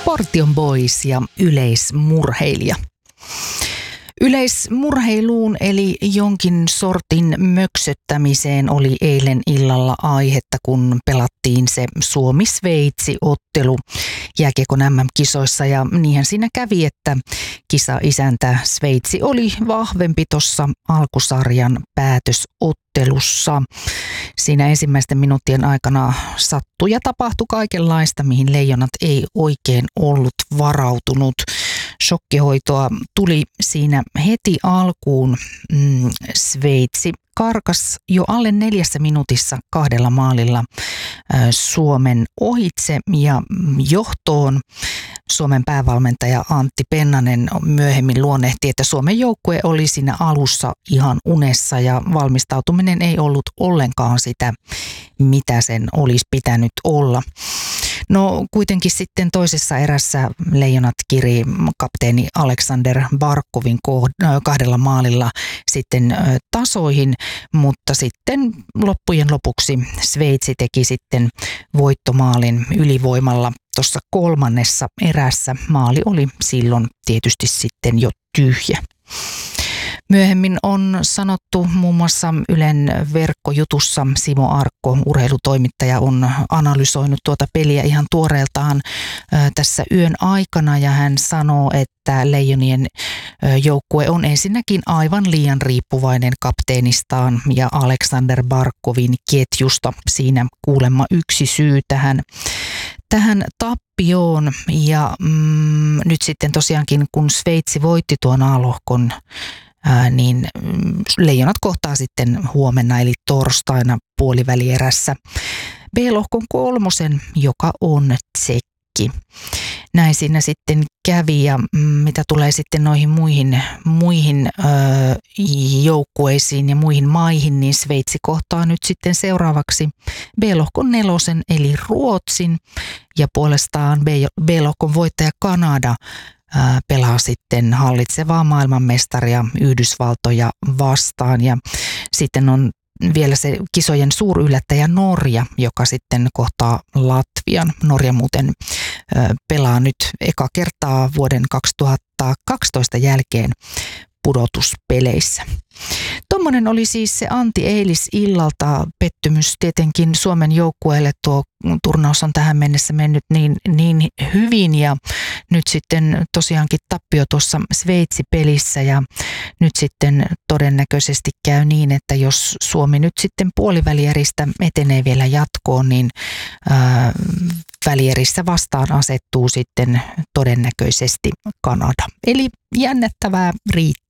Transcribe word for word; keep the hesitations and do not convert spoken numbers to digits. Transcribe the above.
Scorpion Boys ja yleismurheilija. Yleismurheiluun eli jonkin sortin möksöttämiseen oli eilen illalla aihetta, kun pelattiin se Suomi-Sveitsi-ottelu jääkiekon äm äm-kisoissa. Ja niinhän siinä kävi, että kisa-isäntä Sveitsi oli vahvempi tuossa alkusarjan päätösottelussa. Siinä ensimmäisten minuuttien aikana sattui ja tapahtui kaikenlaista, mihin leijonat ei oikein ollut varautunut. Shokkihoitoa tuli siinä heti alkuun. Mm, Sveitsi karkas jo alle neljässä minuutissa kahdella maalilla äh, Suomen ohitse ja johtoon. Suomen päävalmentaja Antti Pennanen myöhemmin luonnehti, että Suomen joukkue oli siinä alussa ihan unessa ja valmistautuminen ei ollut ollenkaan sitä, mitä sen olisi pitänyt olla. No kuitenkin sitten toisessa erässä leijonat kiri kapteeni Aleksander Barkovin kahdella maalilla sitten tasoihin, mutta sitten loppujen lopuksi Sveitsi teki sitten voittomaalin ylivoimalla tuossa kolmannessa erässä. Maali oli silloin tietysti sitten jo tyhjä. Myöhemmin on sanottu muun muassa Ylen verkkojutussa, Simo Arkko, urheilutoimittaja, on analysoinut tuota peliä ihan tuoreeltaan tässä yön aikana ja hän sanoo, että Leijonien joukkue on ensinnäkin aivan liian riippuvainen kapteenistaan ja Aleksander Barkovin ketjusta. Siinä kuulemma yksi syy tähän. Tähän tappioon ja mm, nyt sitten tosiaankin kun Sveitsi voitti tuon A-lohkon, ää, niin mm, leijonat kohtaa sitten huomenna eli torstaina puolivälierässä B-lohkon kolmosen, joka on Tsekki. Näin siinä sitten kävi ja mm, mitä tulee sitten noihin muihin, muihin ö, joukkueisiin ja muihin maihin, niin Sveitsi kohtaa nyt sitten seuraavaksi B-lohkon nelosen eli Ruotsin ja puolestaan B-lohkon voittaja Kanada ö, pelaa sitten hallitsevaa maailmanmestaria Yhdysvaltoja vastaan ja sitten on vielä se kisojen suuryllättäjä Norja, joka sitten kohtaa Latvian. Norja muuten ö, pelaa nyt eka kertaa vuoden kaksituhattakaksitoista jälkeen pudotuspeleissä. Tuommoinen oli siis se Antti eilisillalta. Pettymys tietenkin Suomen joukkueelle. Tuo turnaus on tähän mennessä mennyt niin, niin hyvin ja nyt sitten tosiaankin tappio tuossa Sveitsi-pelissä ja nyt sitten todennäköisesti käy niin, että jos Suomi nyt sitten puolivälieristä etenee vielä jatkoon, niin ää, välierissä vastaan asettuu sitten todennäköisesti Kanada. Eli jännättävää riittää.